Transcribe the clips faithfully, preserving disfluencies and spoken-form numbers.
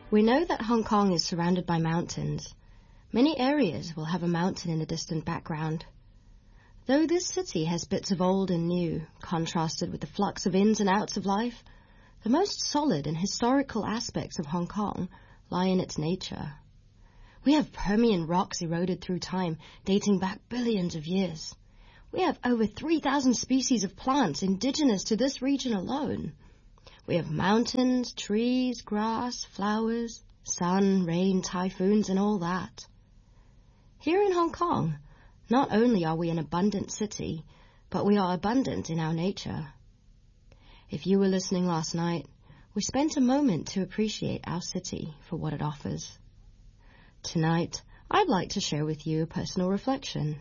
We know that Hong Kong is surrounded by mountains. Many areas will have a mountain in the distant background. Though this city has bits of old and new, contrasted with the flux of ins and outs of life, the most solid and historical aspects of Hong Kong lie in its nature. We have Permian rocks eroded through time, dating back billions of years. We have over three thousand species of plants indigenous to this region alone. We have mountains, trees, grass, flowers, sun, rain, typhoons, and all that. Here in Hong Kong, not only are we an abundant city, but we are abundant in our nature. If you were listening last night, we spent a moment to appreciate our city for what it offers. Tonight, I'd like to share with you a personal reflection.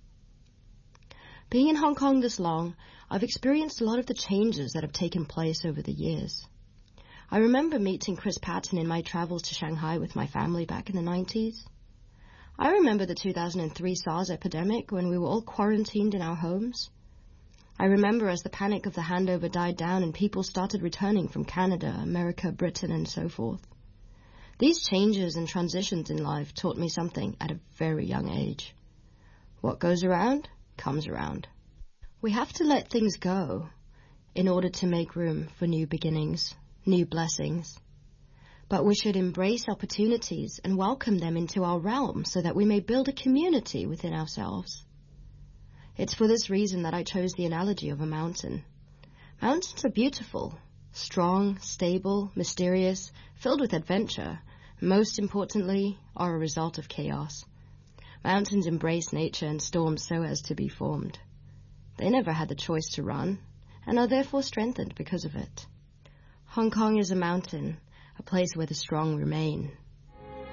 Being in Hong Kong this long, I've experienced a lot of the changes that have taken place over the years. I remember meeting Chris Patton in my travels to Shanghai with my family back in the nineties. I remember the two thousand three SARS epidemic when we were all quarantined in our homes. I remember as the panic of the handover died down and people started returning from Canada, America, Britain, and so forth. These changes and transitions in life taught me something at a very young age. What goes around comes around. We have to let things go in order to make room for new beginnings, new blessings. But we should embrace opportunities and welcome them into our realm so that we may build a community within ourselves. It's for this reason that I chose the analogy of a mountain. Mountains are beautiful, strong, stable, mysterious, filled with adventure, and most importantly, are a result of chaos. Mountains embrace nature and storms so as to be formed. They never had the choice to run, and are therefore strengthened because of it. Hong Kong is a mountain, a place where the strong remain.